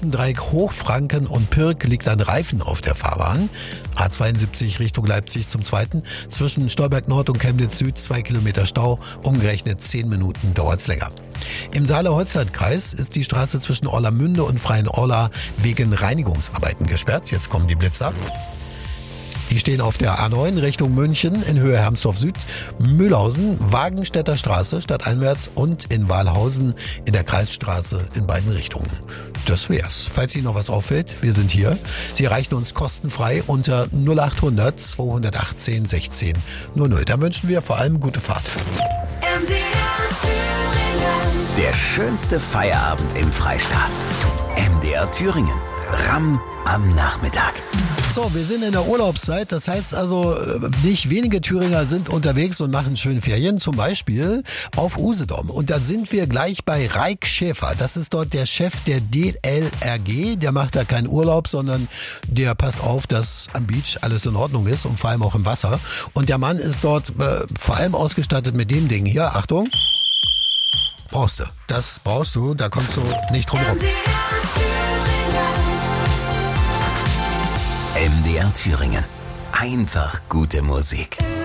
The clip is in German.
Dreieck Hochfranken und Pirk liegt ein Reifen auf der Fahrbahn. A72 Richtung Leipzig zum Zweiten. Zwischen Stolberg Nord und Chemnitz Süd 2 Kilometer Stau. Umgerechnet 10 Minuten dauert's länger. Im Saale-Holzland-Kreis ist die Straße zwischen Orlamünde und Freienorla wegen Reinigungsarbeiten gesperrt. Jetzt kommen die Blitzer. Die stehen auf der A9 Richtung München in Höhe Hermsdorf Süd, Mühlhausen, Wagenstädter Straße stadteinwärts und in Wahlhausen in der Kreisstraße in beiden Richtungen. Das wär's. Falls Ihnen noch was auffällt, wir sind hier. Sie erreichen uns kostenfrei unter 0800 218 16 00. Dann wünschen wir vor allem gute Fahrt. Der schönste Feierabend im Freistaat. MDR Thüringen. Ramm am Nachmittag. So, wir sind in der Urlaubszeit, das heißt also, nicht wenige Thüringer sind unterwegs und machen schöne Ferien, zum Beispiel auf Usedom. Und da sind wir gleich bei Raik Schäfer. Das ist dort der Chef der DLRG. Der macht da keinen Urlaub, sondern der passt auf, dass am Beach alles in Ordnung ist und vor allem auch im Wasser. Und der Mann ist dort vor allem ausgestattet mit dem Ding hier. Achtung. Das brauchst du, da kommst du nicht drum rum. MDR Thüringen. Einfach gute Musik.